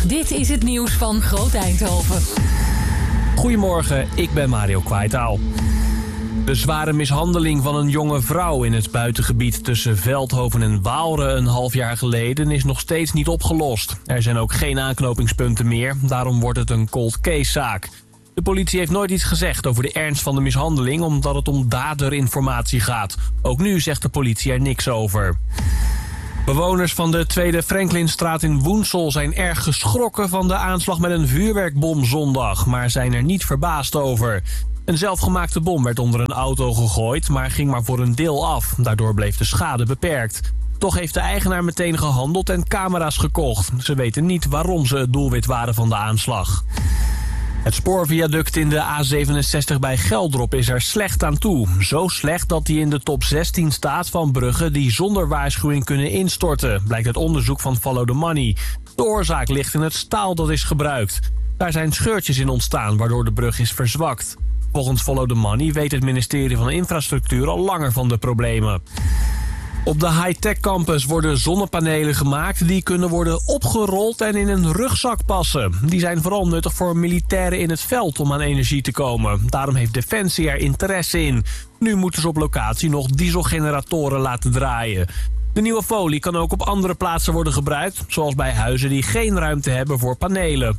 Dit is het nieuws van Groot Eindhoven. Goedemorgen, ik ben Mario Kwaitaal. De zware mishandeling van een jonge vrouw in het buitengebied tussen Veldhoven en Waalre een half jaar geleden is nog steeds niet opgelost. Er zijn ook geen aanknopingspunten meer, daarom wordt het een cold case zaak. De politie heeft nooit iets gezegd over de ernst van de mishandeling omdat het om daderinformatie gaat. Ook nu zegt de politie er niks over. Bewoners van de Tweede Franklinstraat in Woensel zijn erg geschrokken van de aanslag met een vuurwerkbom zondag, maar zijn er niet verbaasd over. Een zelfgemaakte bom werd onder een auto gegooid, maar ging maar voor een deel af. Daardoor bleef de schade beperkt. Toch heeft de eigenaar meteen gehandeld en camera's gekocht. Ze weten niet waarom ze het doelwit waren van de aanslag. Het spoorviaduct in de A67 bij Geldrop is er slecht aan toe. Zo slecht dat hij in de top 16 staat van bruggen die zonder waarschuwing kunnen instorten, blijkt uit onderzoek van Follow the Money. De oorzaak ligt in het staal dat is gebruikt. Daar zijn scheurtjes in ontstaan, waardoor de brug is verzwakt. Volgens Follow the Money weet het ministerie van Infrastructuur al langer van de problemen. Op de high-tech campus worden zonnepanelen gemaakt die kunnen worden opgerold en in een rugzak passen. Die zijn vooral nuttig voor militairen in het veld om aan energie te komen. Daarom heeft Defensie er interesse in. Nu moeten ze op locatie nog dieselgeneratoren laten draaien. De nieuwe folie kan ook op andere plaatsen worden gebruikt, zoals bij huizen die geen ruimte hebben voor panelen.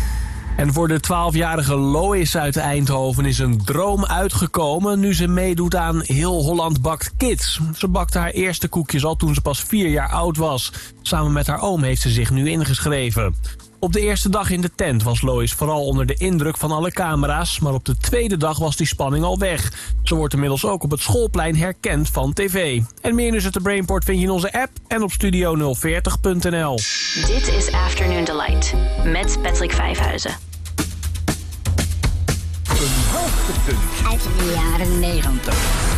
En voor de 12-jarige Lois uit Eindhoven is een droom uitgekomen nu ze meedoet aan Heel Holland Bakt Kids. Ze bakte haar eerste koekjes al toen ze pas 4 jaar oud was. Samen met haar oom heeft ze zich nu ingeschreven. Op de eerste dag in de tent was Lois vooral onder de indruk van alle camera's, maar op de tweede dag was die spanning al weg. Ze wordt inmiddels ook op het schoolplein herkend van tv. En meer nieuws uit de Brainport vind je in onze app en op studio040.nl. Dit is Afternoon Delight met Patrick Vijfhuizen. Een hoogtepunt uit de jaren 90.